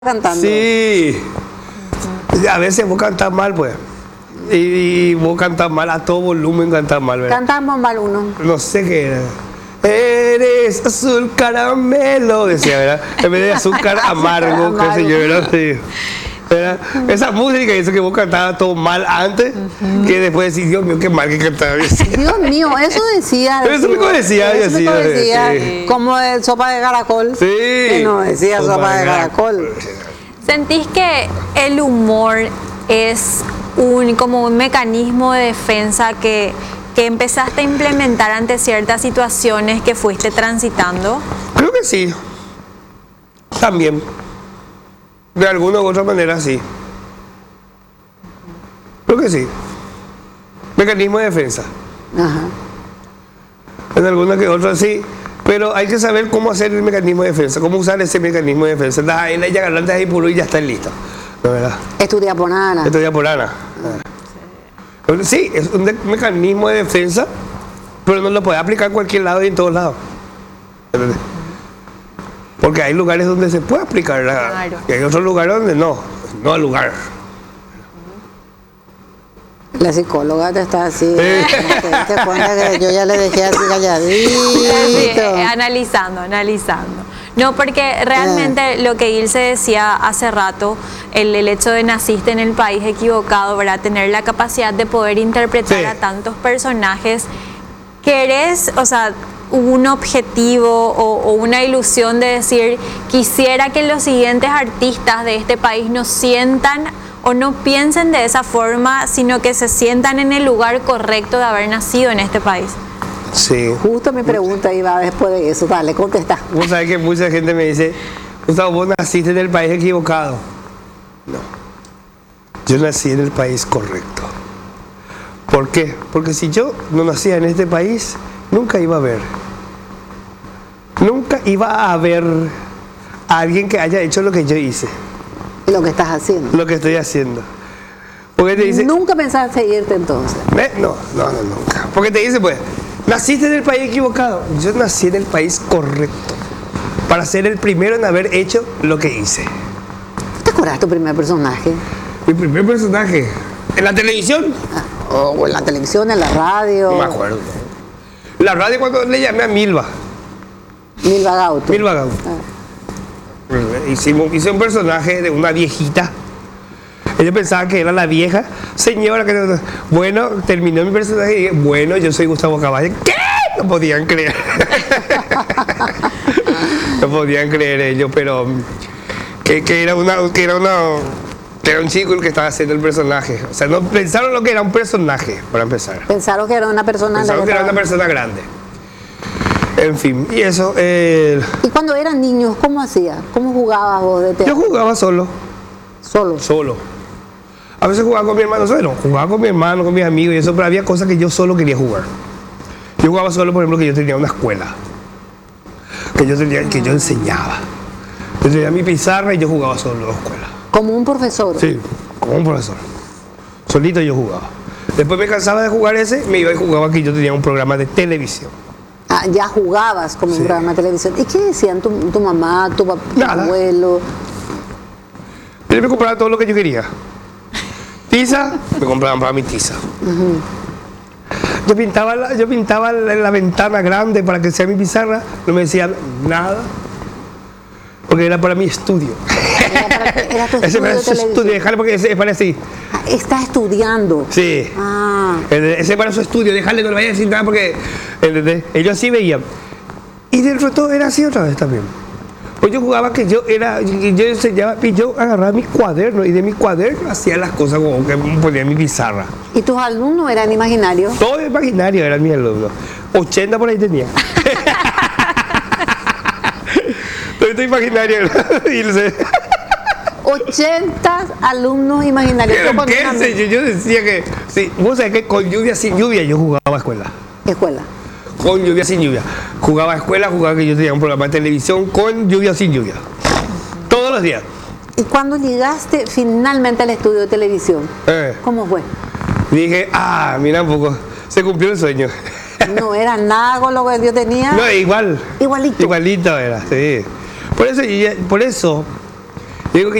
cantando. Sí. A veces vos cantás mal, pues. Y vos cantás mal, a todo volumen cantás mal, ¿verdad? Cantamos mal uno. No sé qué era. Eres azul caramelo, decía, ¿verdad? En vez de azúcar amargo, qué sé yo, ¿verdad? Sí. ¿Verdad? Esa música, eso que vos cantabas todo mal antes, que después decís, Dios mío, qué mal que cantaba. Dios mío, eso decía. Eso mismo decía, eso mismo decía, sí. como de sopa de caracol. Sí. Que no decía sopa de caracol. ¿Sentís que el humor es como un mecanismo de defensa que empezaste a implementar ante ciertas situaciones que fuiste transitando? Creo que sí. También. De alguna u otra manera, sí. Creo que sí. Mecanismo de defensa. Ajá. En alguna que otra, sí. Pero hay que saber cómo hacer el mecanismo de defensa, cómo usar ese mecanismo de defensa. Entonces, ahí la ya agarrante ahí puro y ya está listo. ¿No, verdad? Estudia por Ana. Estudia por Ana. Sí, es un mecanismo de defensa, pero no lo puede aplicar en cualquier lado y en todos lados. ¿Entendés? Porque hay lugares donde se puede aplicar, Claro. Y hay otros lugares donde no hay lugar. La psicóloga te está así. Te diste cuenta que yo ya le dejé así Sí, calladito. analizando. No, porque realmente lo que Ilse decía hace rato, el hecho de naciste en el país equivocado, ¿verdad? Tener la capacidad de poder interpretar Sí. a tantos personajes, ¿querés, o sea, un objetivo o una ilusión de decir, quisiera que los siguientes artistas de este país no sientan o no piensen de esa forma, sino que se sientan en el lugar correcto de haber nacido en este país? Sí. Justo mi pregunta iba después de eso. Dale, contesta. Vos sabés que mucha gente me dice, Gustavo, vos naciste en el país equivocado. No. Yo nací en el país correcto. ¿Por qué? Porque si yo no nacía en este país, nunca iba a haber a alguien que haya hecho lo que yo hice, Lo que estás haciendo. lo que estoy haciendo. Porque te dice, Nunca pensaste irte entonces. no, nunca. Porque te dice, pues, naciste en el país equivocado. Yo nací en el país correcto, para ser el primero en haber hecho lo que hice. ¿Te acuerdas tu primer personaje? Mi primer personaje, en la televisión, O en la televisión, en la radio. no me acuerdo. La radio cuando le llamé a Milva. Milva Gauto. Milva Gauto. Hice un personaje de una viejita. Ella pensaba que era la vieja señora que... Bueno, terminó mi personaje y dije, bueno, yo soy Gustavo Caballe. ¿Qué? No podían creer. No podían creer ellos, pero... Que era un chico el que estaba haciendo el personaje. O sea, no pensaron lo que era un personaje, para empezar. Pensaron que era una persona. Pensaron que era una persona grande. En fin, y eso... Y cuando eran niños, ¿cómo hacías? ¿Cómo jugabas vos de yo teatro? jugaba solo. Solo. A veces jugaba con mi hermano solo, jugaba con mi hermano, con mis amigos y eso, pero había cosas que yo solo quería jugar. Yo jugaba solo, por ejemplo, que yo tenía una escuela, que yo enseñaba. Yo tenía mi pizarra y yo jugaba solo en la escuela. Como un profesor. Sí, como un profesor. Solito yo jugaba. Después me cansaba de jugar ese, me iba y jugaba que yo tenía un programa de televisión. Ah, ya jugabas como Sí. un programa de televisión. ¿Y qué decían tu mamá, tu Nada. abuelo? Yo me compraba todo lo que yo quería. Tiza, me compraban para mi tiza. Yo pintaba la ventana grande para que sea mi pizarra, no me decían nada, porque era para mi estudio. Era tu Ese estudio para de su televisión. estudio, dejarle porque ese es para así. Ah, está estudiando. Sí. Ah, Ese para su estudio, dejarle, no le vaya a decir nada porque, ¿entendés? Ellos así veían. Y dentro de todo era así otra vez también. Pues yo jugaba que yo enseñaba y yo agarraba mis cuadernos y de mis cuadernos hacía las cosas como que ponía en mi pizarra. ¿y tus alumnos eran imaginarios? Todo imaginario eran mis alumnos. 80 por ahí tenía. Todo imaginario. Ilse. 80 alumnos imaginarios. Pero Yo qué ponía sé yo decía que, sí, vos sabés que con lluvia, sin lluvia, yo jugaba a escuela. escuela. Con lluvia, sin lluvia. Jugaba a escuela, jugaba que yo tenía un programa de televisión con lluvia o sin lluvia. Todos los días. ¿Y cuando llegaste finalmente al estudio de televisión? ¿Cómo fue? Dije, mira un poco, se cumplió el sueño. No era nada con lo que yo tenía. No, igual. Igualito. Igualito era, sí. Por eso Digo que